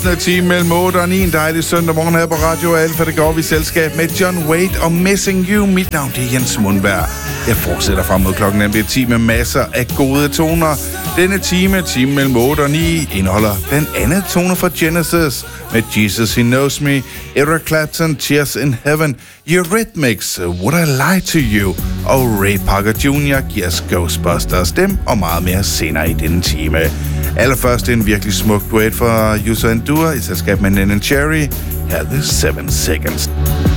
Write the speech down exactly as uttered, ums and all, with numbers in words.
time mellem otte og ni. En dejlig søndag morgen her på Radio Alfa. Det går vi i selskab med John Waite og Missing You. Mit navn det er Jens Mundberg. Jeg fortsætter frem mod klokken nemlig ti med masser af gode toner. Denne time, time mellem otte og ni, indeholder blandt andet toner fra Genesis med Jesus He Knows Me, Eric Clapton, Tears in Heaven, Eurythmics, Would I Lie to You, og Ray Parker junior giver os Ghostbusters, dem og meget mere senere i denne time. Allerførst en virkelig smuk duet fra User Endure i selskab med Nen and Cherry. Her er The Seven Seconds.